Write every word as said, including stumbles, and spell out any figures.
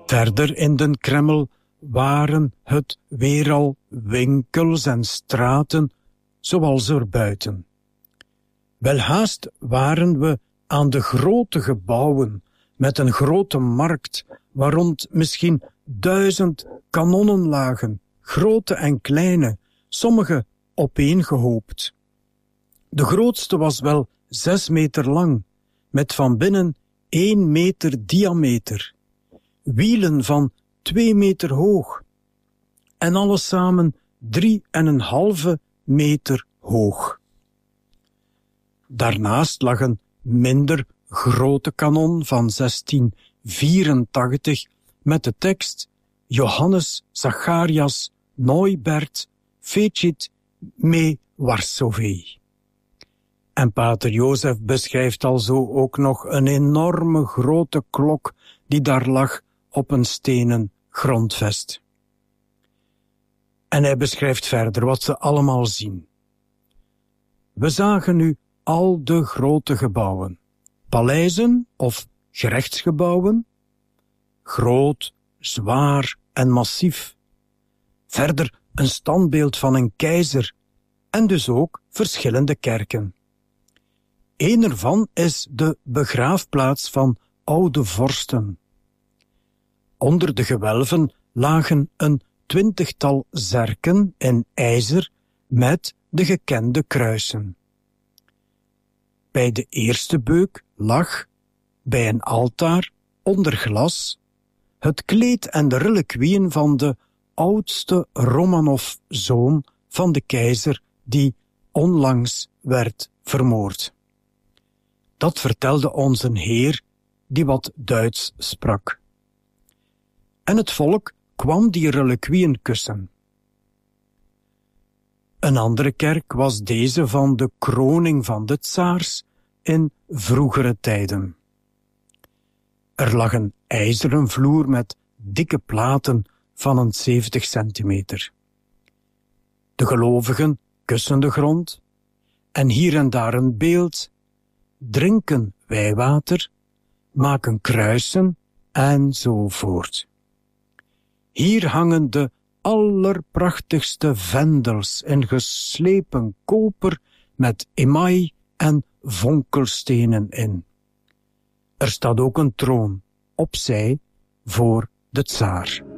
Verder in den Kreml waren het weer al winkels en straten, zoals er buiten. Welhaast waren we aan de grote gebouwen, met een grote markt, waar rond misschien duizend kanonnen lagen, grote en kleine, sommige opeengehoopt. De grootste was wel zes meter lang, met van binnen één meter diameter, wielen van twee meter hoog, en alles samen drie en een halve meter hoog. Daarnaast lag een minder grote kanon van zestien vierentachtig met de tekst Johannes Zacharias Neubert Fecit me Warsovei. En pater Jozef beschrijft alzo ook nog een enorme grote klok die daar lag op een stenen grondvest. En hij beschrijft verder wat ze allemaal zien. We zagen nu al de grote gebouwen, paleizen of gerechtsgebouwen, groot, zwaar en massief. Verder een standbeeld van een keizer en dus ook verschillende kerken. Een ervan is de begraafplaats van oude vorsten. Onder de gewelven lagen een twintigtal zerken in ijzer met de gekende kruisen. Bij de eerste beuk lag, bij een altaar, onder glas, het kleed en de relikwieën van de oudste Romanov-zoon van de keizer die onlangs werd vermoord. Dat vertelde ons een heer die wat Duits sprak. En het volk kwam die relikwieën kussen. Een andere kerk was deze van de kroning van de tsaars in vroegere tijden. Er lag een ijzeren vloer met dikke platen van een zeventig centimeter. De gelovigen kussen de grond en hier en daar een beeld, drinken wijwater, maken kruisen enzovoort. Hier hangen de allerprachtigste vendels in geslepen koper met email en vonkelstenen in. Er staat ook een troon opzij voor de tsaar.